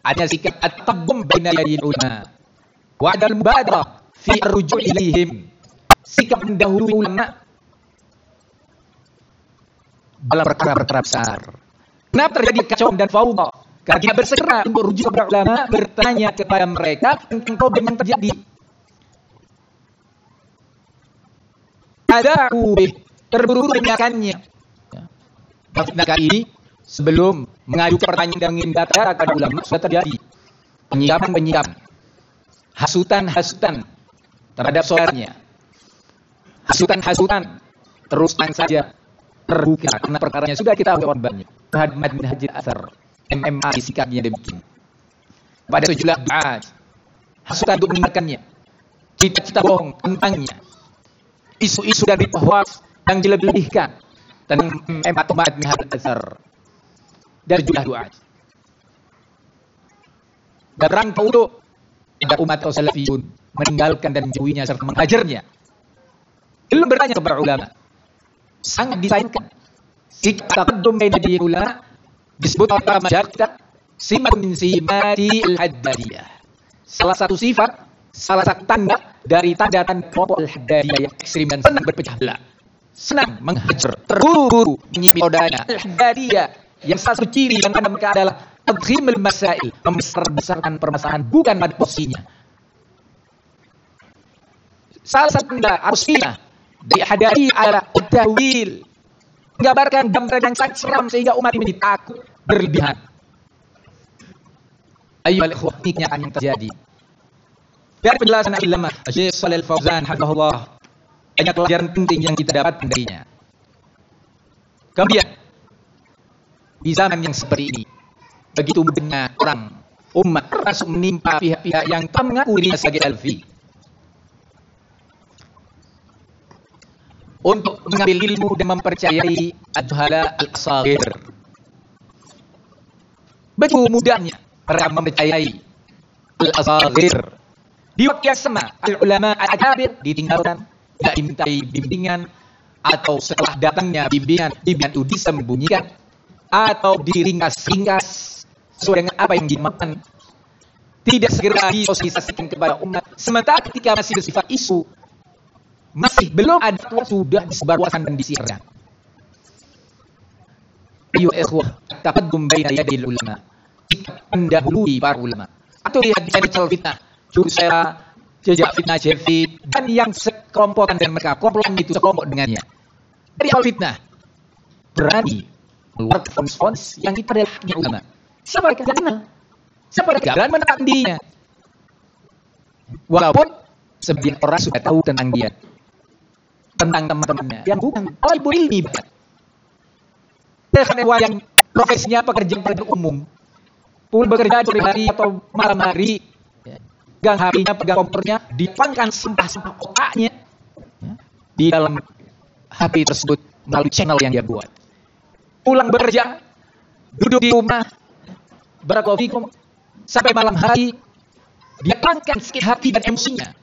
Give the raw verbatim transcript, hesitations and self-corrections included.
Ada sikap at-tabbum baina yadil ulama. Wa adal mubadarah fi ar-ruju' ilaihim. Sikap mendahului ulama dalam perkara-perkara besar. Kenapa terjadi kekacauan dan fauda? Karena kita bersegera untuk rujuk kepada ulama, bertanya kepada mereka tentang problem yang terjadi. Ada ubih, terburu-buru menanyakannya. Fitnah kali ini, sebelum mengajukan pertanyaan dan ingin data kepada ulama, sudah terjadi penyikapan-penyikapan, hasutan-hasutan terhadap saudaranya. Hasutan-hasutan terus terang saja terbuka karena perkaranya sudah kita tahu korbannya. Muhammad bin Hajar Athar M M A sikapnya demikian. Pada sejumlah doa hasutan untuk meninggalkannya, cita-cita bohong tentangnya, isu-isu dari hoax yang dilebih-lebihkan tentang M M A Muhammad bin Hajar Athar dari jumlah doa. Dan rangka untuk agar umat salafiyun meninggalkan dan menjauhinya serta menghajarnya. Belum bertanya kepada ulama. Sangat disayangkan. Sikap taqaddum baina yadil ulama disebut oleh para masyayikh kita simat min simati al-haddadiyah. Salah satu sifat, salah satu tanda dari tanda-tanda kelompok al-haddadiyah yang ekstrim dan senang berpecah belah. Senang menghajar, terburu-buru menyibik odanya. Al-haddadiyah yang salah satu ciri yang ada mereka adalah tadkhimul masail, membesar-besarkan permasalahan bukan pada posisinya. Salah satu tanda arusina dari hadari adalah at-tahwil, menggambarkan gambaran yang sangat seram sehingga umat ini takut berlebihan. Ayyuhal ikhwah, ini kenyataan yang terjadi. Dari penjelasan ulama Syekh Shalih Al-Fauzan hafizahullah, banyak pelajaran penting yang kita dapat darinya. Kemudian di zaman yang seperti ini, begitu banyak orang umat termasuk menimpa pihak-pihak yang tak mengaku dirinya sebagai salafi untuk mengambil ilmu dan mempercayai al-juhala al-asagir. Begitu mudahnya mereka mempercayai al-asagir. Di waktu yang sama, al-ulama al-akabir ditinggalkan, tidak dimintai bimbingan, atau setelah datangnya bimbingan, bimbingan itu disembunyikan, atau diringkas-ringkas sesuai dengan apa yang dimaukan. Tidak segera disosialisasikan kepada umat. Sementara ketika masih bersifat isu, masih belum ada tua sudah disebarluaskan dan disiarkan. Ayo ikhwah, taqaddum baina yadil ulama. Mendahului para ulama. Atau lihat di channel fitnah, Jurusera, jejak fitnah Jefit, dan yang sekelompokan dengan mereka, komplotan itu sekelompok dengannya. Dari awal fitnah, berani mengeluarkan fons-fons yang itu adalah haknya ulama. Siapa yang kenal? Siapa yang berani menekan dirinya? Walaupun sebagian orang sudah tahu tentang dia, tentang teman-temannya yang bukan talibul ilmi banget. Karena yang profesinya pekerjaan pada umum, pun bekerja sore hari atau malam hari, pegang H P-nya, pegang komputernya, dipangkan sampah-sampah otaknya di dalam H P tersebut melalui channel yang dia buat. Pulang bekerja, duduk di rumah, barakallahu fikum, sampai malam hari, dia pangkan sakit hati dan emosinya